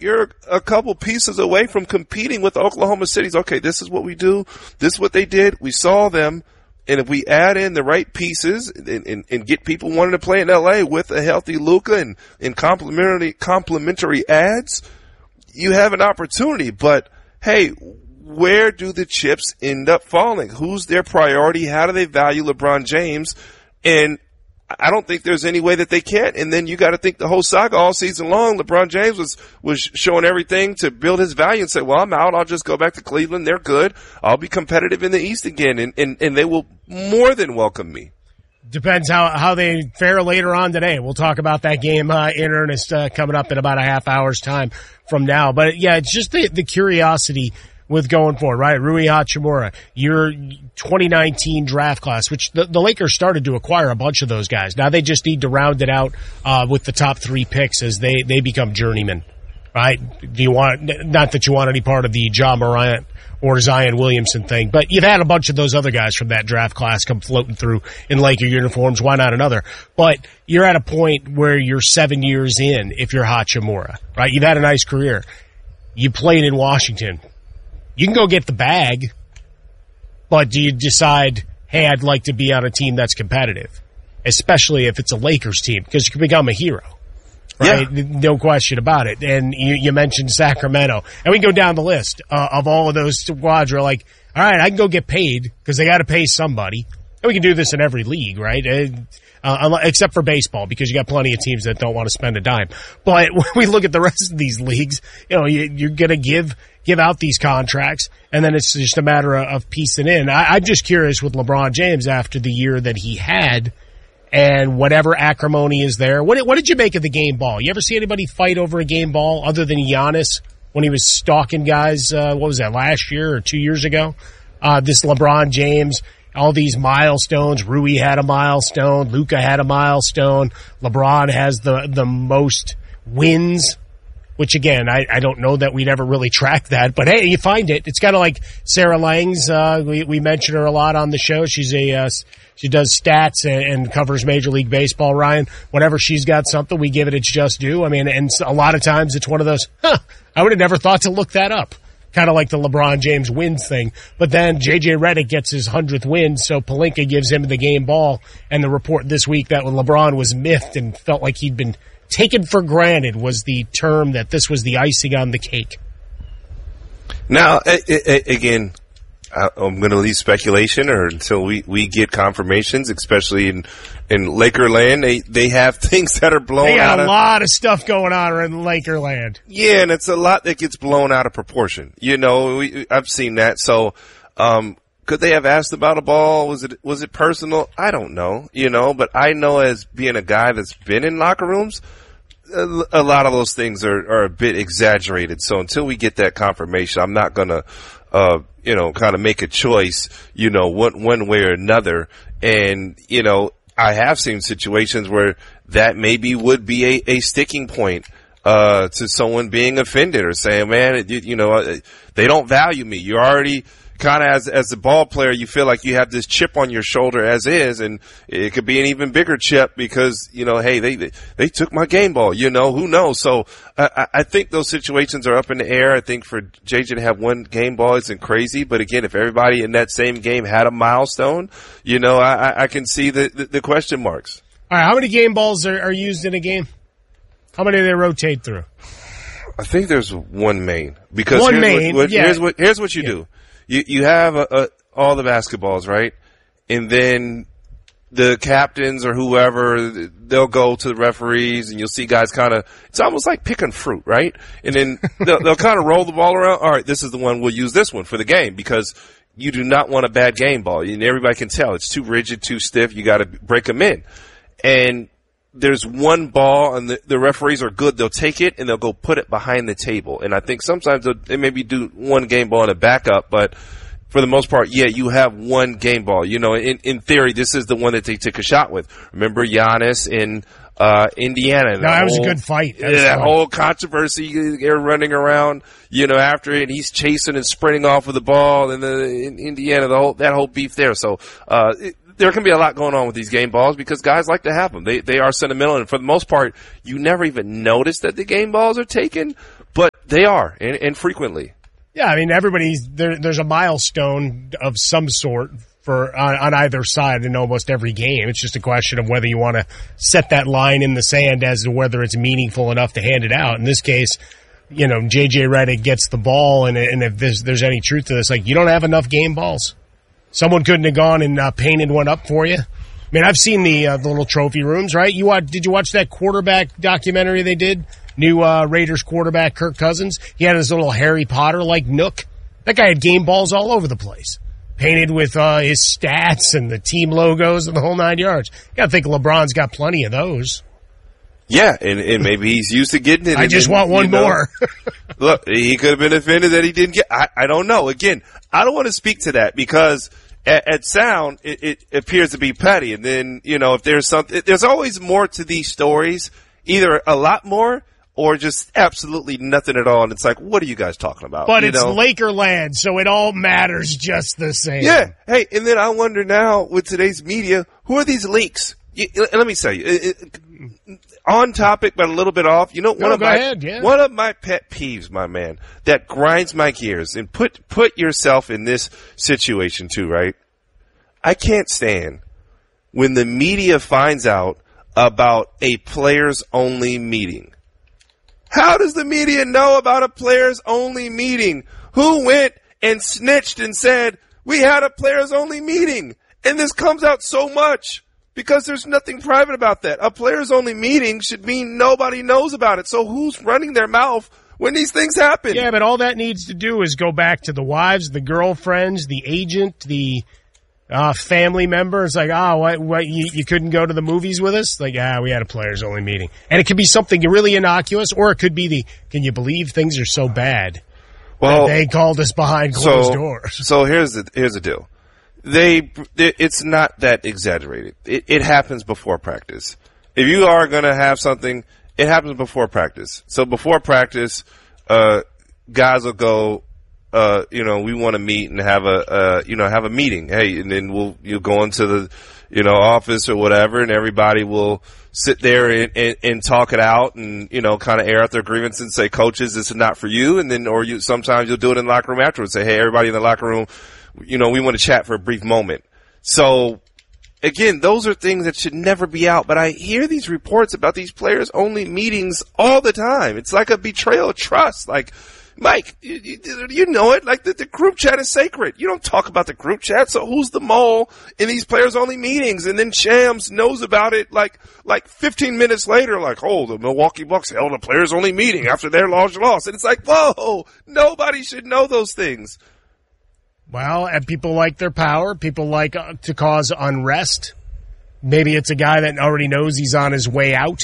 you're a couple pieces away from competing with Oklahoma City's. Okay, this is what we do. This is what they did. We saw them. And if we add in the right pieces and get people wanting to play in LA with a healthy Luka and complementary ads, you have an opportunity. But hey, where do the chips end up falling? Who's their priority? How do they value LeBron James? And I don't think there's any way that they can't. And then you got to think the whole saga all season long, LeBron James was showing everything to build his value and say, well, I'm out. I'll just go back to Cleveland. They're good. I'll be competitive in the East again. And they will more than welcome me. Depends how they fare later on today. We'll talk about that game in earnest coming up in about a half hour's time from now. But yeah, it's just the curiosity with going forward, right? Rui Hachimura, your 2019 draft class, which the Lakers started to acquire a bunch of those guys. Now they just need to round it out with the top 3 picks as they become journeymen, right? Do you want, not that you want any part of the Ja Morant or Zion Williamson thing, but you've had a bunch of those other guys from that draft class come floating through in Laker uniforms. Why not another? But you're at a point where you're 7 years in if you're Hachimura, right? You've had a nice career. You played in Washington. You can go get the bag, but do you decide, hey, I'd like to be on a team that's competitive, especially if it's a Lakers team, because you can become a hero, right? Yeah. No question about it. And you mentioned Sacramento, and we can go down the list of all of those squads. We're like, all right, I can go get paid because they got to pay somebody. And we can do this in every league, right? Except for baseball, because you got plenty of teams that don't want to spend a dime. But when we look at the rest of these leagues, you're going to give out these contracts, and then it's just a matter of piecing in. I'm just curious with LeBron James after the year that he had and whatever acrimony is there. What did you make of the game ball? You ever see anybody fight over a game ball other than Giannis when he was stalking guys, what was that, last year or 2 years ago? This LeBron James, all these milestones. Rui had a milestone. Luka had a milestone. LeBron has the most wins, which again, I don't know that we'd ever really track that, but hey, you find it. It's kind of like Sarah Langs. We mention her a lot on the show. She does stats and covers Major League Baseball, Ryan. Whenever she's got something, we give it its just due. I mean, and a lot of times it's one of those, I would have never thought to look that up. Kind of like the LeBron James wins thing. But then J.J. Redick gets his 100th win, so Pelinka gives him the game ball. And the report this week that when LeBron was miffed and felt like he'd been taken for granted was the term that this was the icing on the cake. Now, again, I'm going to leave speculation or until we get confirmations, especially in Lakerland. They have things that are blown out. They got a lot of stuff going on in Lakerland. Yeah, and it's a lot that gets blown out of proportion. I've seen that. So, could they have asked about a ball? Was it personal? I don't know, but I know as being a guy that's been in locker rooms, a lot of those things are a bit exaggerated. So until we get that confirmation, I'm not gonna, kind of make a choice, one way or another. And, I have seen situations where that maybe would be a sticking point, to someone being offended or saying, man, they don't value me. You already kind of as the ball player, you feel like you have this chip on your shoulder as is, and it could be an even bigger chip because, hey, they took my game ball, who knows? So I think those situations are up in the air. I think for JJ to have one game ball isn't crazy, but again, if everybody in that same game had a milestone, I can see the question marks. All right, how many game balls are used in a game? How many do they rotate through? I think there's one main, because here's what you do. You have all the basketballs, right? And then the captains or whoever, they'll go to the referees and you'll see guys it's almost like picking fruit, right? And then they'll kind of roll the ball around. All right, this is the one, we'll use this one for the game because you do not want a bad game ball. And everybody can tell it's too rigid, too stiff. You got to break them in. And there's one ball and the referees are good. They'll take it and they'll go put it behind the table. And I think sometimes they maybe do one game ball and a backup, but for the most part, yeah, you have one game ball. In theory, this is the one that they took a shot with. Remember Giannis in Indiana? No, that was a good fight. That whole controversy, they're running around, after it, and he's chasing and sprinting off with the ball, and in Indiana, that whole beef there. So, there can be a lot going on with these game balls because guys like to have them. They are sentimental, and for the most part, you never even notice that the game balls are taken. but they are, and frequently. Yeah, I mean, there's a milestone of some sort on either side in almost every game. It's just a question of whether you want to set that line in the sand as to whether it's meaningful enough to hand it out. In this case, J.J. Redick gets the ball, and if there's any truth to this, like, you don't have enough game balls. Someone couldn't have gone and painted one up for you. I mean, I've seen the little trophy rooms, right? Did you watch that quarterback documentary they did? New Raiders quarterback Kirk Cousins. He had his little Harry Potter-like nook. That guy had game balls all over the place, painted with his stats and the team logos and the whole 9 yards. You got to think LeBron's got plenty of those. Yeah, and maybe he's used to getting it. I just want one more. Look, he could have been offended that he didn't get. I don't know. Again, I don't want to speak to that because at sound it appears to be petty, and then if there's something, there's always more to these stories, either a lot more or just absolutely nothing at all. And it's like, what are you guys talking about? But it's Lakerland, so it all matters just the same. Yeah. Hey, and then I wonder now with today's media, who are these leaks? Let me tell you, on topic, but a little bit off. One of my pet peeves, my man, that grinds my gears, and put yourself in this situation too, right? I can't stand when the media finds out about a players-only meeting. How does the media know about a players-only meeting? Who went and snitched and said, we had a players-only meeting? And this comes out so much because there's nothing private about that. A players-only meeting should mean nobody knows about it. So who's running their mouth when these things happen? Yeah, but all that needs to do is go back to the wives, the girlfriends, the agent, the family member. It's like, what, you couldn't go to the movies with us? Like, we had a players-only meeting. And it could be something really innocuous, or it could be can you believe things are so bad that they called us behind closed doors? So here's the deal. It's not that exaggerated. It happens before practice. If you are going to have something, it happens before practice. So before practice, guys will go, we want to meet and have a meeting. Hey, and then you'll go into the, office or whatever, and everybody will sit there and talk it out and, kind of air out their grievance and say, coaches, this is not for you. And then, sometimes you'll do it in the locker room afterwards. Say, hey, everybody in the locker room, we want to chat for a brief moment. So again, those are things that should never be out. But I hear these reports about these players only meetings all the time. It's like a betrayal of trust. Like, Mike, you know it. Like the group chat is sacred. You don't talk about the group chat. So who's the mole in these players only meetings? And then Shams knows about it like 15 minutes later, like, the Milwaukee Bucks held a players only meeting after their large loss. And it's like, whoa, nobody should know those things. Well, and people like their power. People like to cause unrest. Maybe it's a guy that already knows he's on his way out.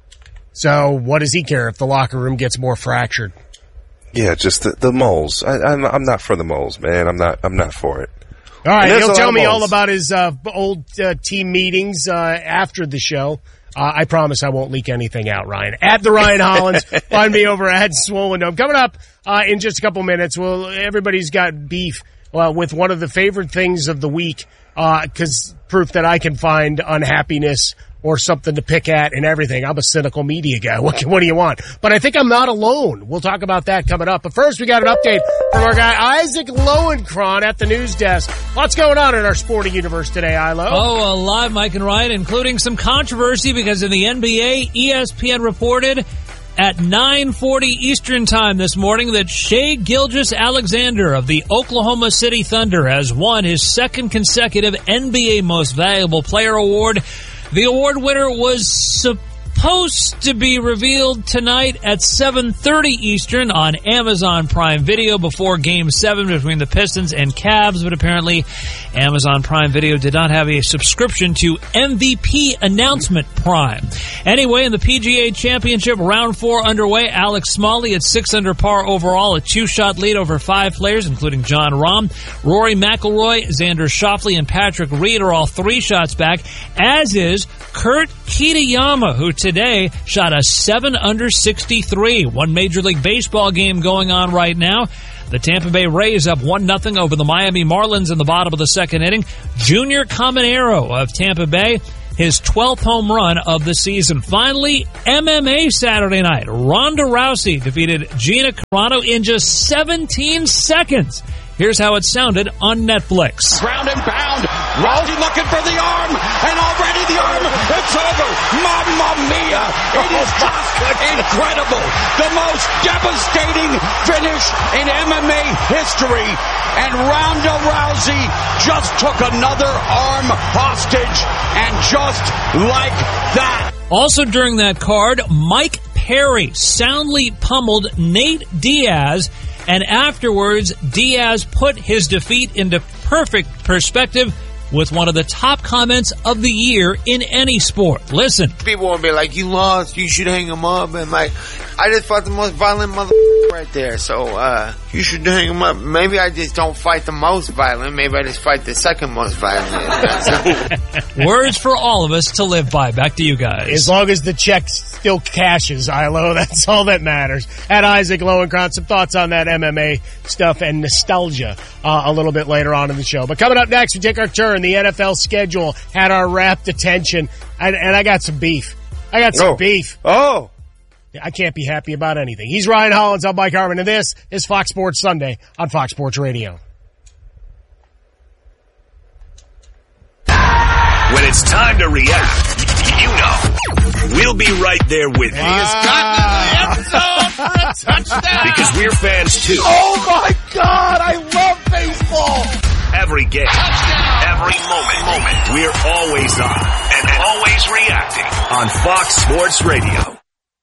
So what does he care if the locker room gets more fractured? Yeah, just the moles. I'm not for the moles, man. I'm not for it. All right, he'll tell me all about his old team meetings after the show. I promise I won't leak anything out, Ryan. At the Ryan Hollins. Find me over at Swollen Dome. Coming up in just a couple minutes, everybody's got beef with one of the favorite things of the week, because proof that I can find unhappiness or something to pick at and everything. I'm a cynical media guy. What do you want? But I think I'm not alone. We'll talk about that coming up. But first, we got an update from our guy Isaac Lowenkron at the news desk. What's going on in our sporting universe today, Ilo? A lot, Mike and Ryan, including some controversy because in the NBA, ESPN reported at 9:40 Eastern Time this morning that Shai Gilgeous-Alexander of the Oklahoma City Thunder has won his second consecutive NBA Most Valuable Player award. The award winner was supposed to be revealed tonight at 7:30 Eastern on Amazon Prime Video before Game 7 between the Pistons and Cavs, but apparently Amazon Prime Video did not have a subscription to MVP Announcement Prime. Anyway, in the PGA Championship, round 4 underway, Alex Smalley at 6 under par overall, a 2-shot lead over 5 players, including Jon Rahm. Rory McIlroy, Xander Schauffele, and Patrick Reed are all 3 shots back, as is Kurt Kitayama, who today shot a 7 under 63. One Major League Baseball game going on right now. The Tampa Bay Rays up 1-0 over the Miami Marlins in the bottom of the second inning. Junior Caminero of Tampa Bay his 12th home run of the season. Finally, MMA Saturday night. Ronda Rousey defeated Gina Carano in just 17 seconds. Here's how it sounded on Netflix. Ground and pound. Rousey looking for the arm. And already the arm. It's over. Mamma mia. It is just incredible. The most devastating finish in MMA history. And Ronda Rousey just took another arm hostage. And just like that. Also during that card, Mike Perry soundly pummeled Nate Diaz. And afterwards, Diaz put his defeat into perfect perspective with one of the top comments of the year in any sport. Listen. People will be like, you lost, you should hang him up. And like, I just fought the most violent right there. So, you should hang him up. Maybe I just don't fight the most violent. Maybe I just fight the second most violent. Words for all of us to live by. Back to you guys. As long as the check still cashes, Ilo, that's all that matters. At Isaac Lowenkron, some thoughts on that MMA stuff and nostalgia a little bit later on in the show. But coming up next, we take our turn. The NFL schedule had our rapt attention, and I got some beef. Beef. Oh. I can't be happy about anything. He's Ryan Hollins. I'm Mike Harmon, and this is Fox Sports Sunday on Fox Sports Radio. When it's time to react, you know, we'll be right there with you. He's gotten in the end zone for a touchdown. Because we're fans too. Oh my God, I love baseball. Every game, every moment, we're always on and always reacting on Fox Sports Radio.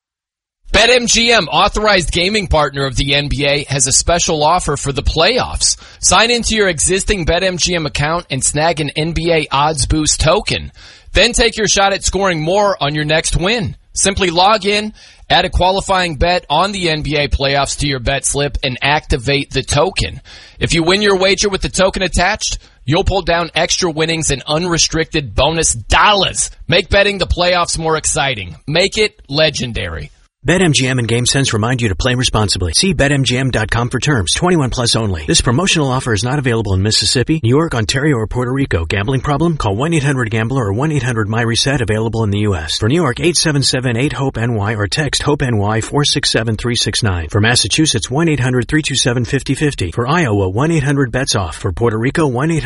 BetMGM, authorized gaming partner of the NBA, has a special offer for the playoffs. Sign into your existing BetMGM account and snag an NBA Odds Boost token. Then take your shot at scoring more on your next win. Simply log in, add a qualifying bet on the NBA playoffs to your bet slip, and activate the token. If you win your wager with the token attached, you'll pull down extra winnings and unrestricted bonus dollars. Make betting the playoffs more exciting. Make it legendary. BetMGM and GameSense remind you to play responsibly. See BetMGM.com for terms. 21 plus only. This promotional offer is not available in Mississippi, New York, Ontario, or Puerto Rico. Gambling problem? Call 1-800-GAMBLER or 1-800-MyReset, available in the U.S. For New York, 877-8-HOPE-NY or text HOPE-NY 467-369. For Massachusetts, 1-800-327-5050. For Iowa, 1-800-BETS-OFF. For Puerto Rico,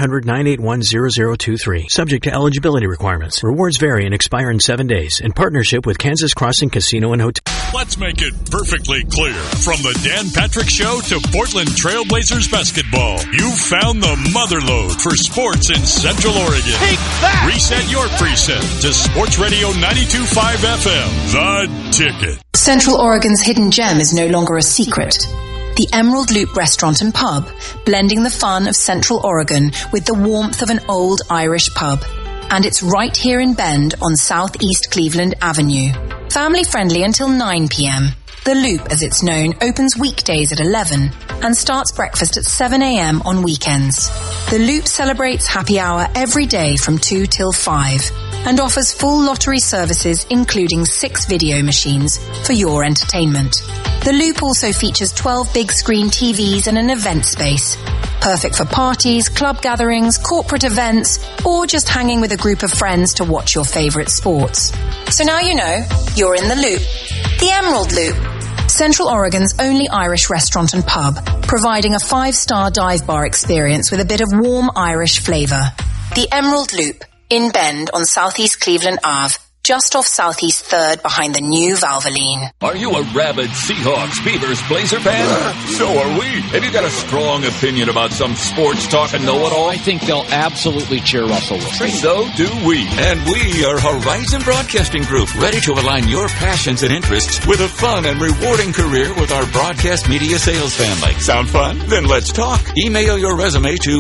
1-800-981-0023. Subject to eligibility requirements. Rewards vary and expire in 7 days. In partnership with Kansas Crossing Casino and Hotel. Let's make it perfectly clear. From the Dan Patrick Show to Portland Trailblazers basketball, you've found the motherlode for sports in Central Oregon. Take that! Reset your preset to Sports Radio 92.5 FM, The Ticket. Central Oregon's hidden gem is no longer a secret. The Emerald Loop Restaurant and Pub, blending the fun of Central Oregon with the warmth of an old Irish pub. And it's right here in Bend on Southeast Cleveland Avenue. Family friendly until 9 p.m. The Loop, as it's known, opens weekdays at 11 and starts breakfast at 7 a.m. on weekends. The Loop celebrates happy hour every day from 2 till 5 and offers full lottery services, including 6 video machines for your entertainment. The Loop also features 12 big screen TVs and an event space. Perfect for parties, club gatherings, corporate events, or just hanging with a group of friends to watch your favorite sports. So now you know, you're in the Loop. The Emerald Loop. Central Oregon's only Irish restaurant and pub, providing a 5-star dive bar experience with a bit of warm Irish flavor. The Emerald Loop, in Bend on Southeast Cleveland Ave. Just off Southeast 3rd behind the new Valvoline. Are you a rabid Seahawks, Beavers, Blazer fan? So are we. Have you got a strong opinion about some sports talk and know-it-all? I think they'll absolutely cheer Russell Wilson. So do we. And we are Horizon Broadcasting Group, ready to align your passions and interests with a fun and rewarding career with our broadcast media sales family. Sound fun? Then let's talk. Email your resume to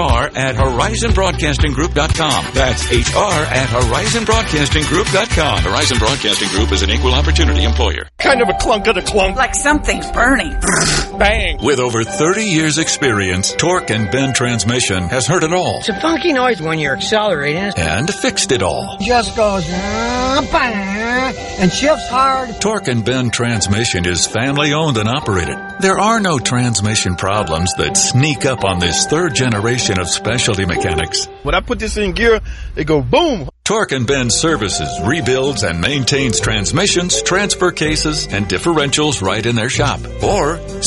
hr@horizonbroadcastinggroup.com. That's hr@horizonbroadcastinggroup.com. Horizon Broadcasting Group is an equal opportunity employer. Kind of a clunk. Like something's burning. Bang. With over 30 years experience, Torque and Bend Transmission has heard it all. It's a funky noise when you're accelerating. And fixed it all. Just goes and shifts hard. Torque and Bend Transmission is family owned and operated. There are no transmission problems that sneak up on this third generation of specialty mechanics. When I put this in gear, it go boom. Torque and Bend services, rebuilds, and maintains transmissions, transfer cases, and differentials right in their shop. Or